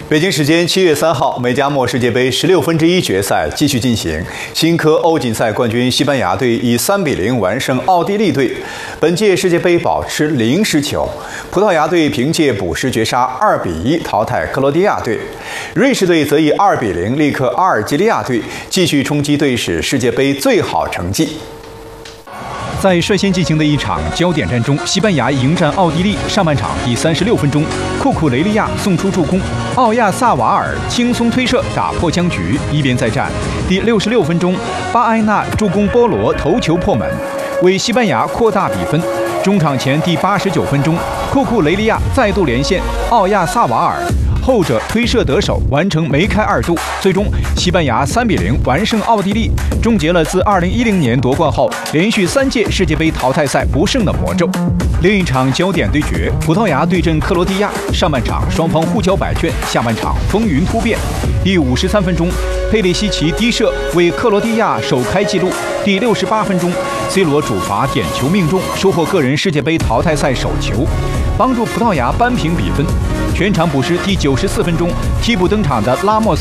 北京时间7月3号，美加墨世界杯16分之一决赛继续进行。新科欧锦赛冠军西班牙队以3比0完胜奥地利队，本届世界杯保持0失球。葡萄牙队凭借补时绝杀2比1淘汰克罗地亚队，瑞士队则以2比0力克阿尔及利亚队，继续冲击队史世界杯最好成绩。 在率先进行的一场焦点战中，西班牙迎战奥地利。上半场第36分钟，库库雷利亚送出助攻，奥亚萨瓦尔轻松推射打破僵局，一边再战。第66分钟，巴埃纳助攻波罗头球破门，为西班牙扩大比分。中场前第89分钟，库库雷利亚再度连线奥亚萨瓦尔。 后者推射得手，完成梅开2度。最终，西班牙3比0完胜奥地利，终结了自2010年夺冠后连续3届世界杯淘汰赛不胜的魔咒。另一场焦点对决，葡萄牙对阵克罗地亚。上半场双方互交白卷，下半场风云突变。第53分钟，佩里西奇低射为克罗地亚首开纪录。第68分钟 ，C 罗主罚点球命中，收获个人世界杯淘汰赛首球，帮助葡萄牙扳平比分。 全场补时第94分钟，替补登场的拉莫斯。